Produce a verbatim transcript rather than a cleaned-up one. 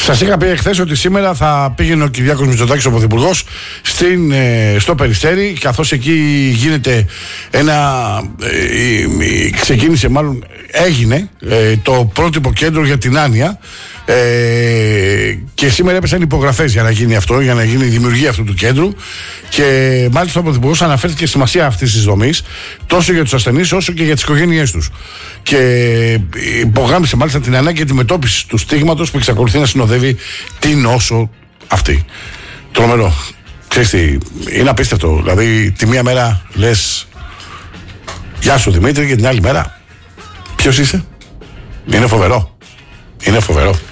Σας είχα πει εχθές ότι σήμερα θα πήγαινε ο Κυριάκος Μητσοτάκης, ο Πρωθυπουργός, στην, ε, στο Περιστέρι, καθώς εκεί γίνεται ένα. Ε, ξεκίνησε, μάλλον έγινε ε, το πρότυπο κέντρο για την άνοια. Ε, και σήμερα έπεσαν υπογραφές για να γίνει αυτό, για να γίνει η δημιουργία αυτού του κέντρου. Και μάλιστα ο Πρωθυπουργός αναφέρθηκε στη σημασία αυτής της δομής, τόσο για τους ασθενείς όσο και για τις οικογένειές τους. Και υπογράμμισε μάλιστα την ανάγκη αντιμετώπισης του στίγματος που εξακολουθεί να συνοδεύει την νόσο αυτή. Τρομερό. Ξέρεις τι, είναι απίστευτο. Δηλαδή, τη μία μέρα λες γεια σου Δημήτρη, και την άλλη μέρα ποιος είσαι. Είναι φοβερό. Είναι φοβερό.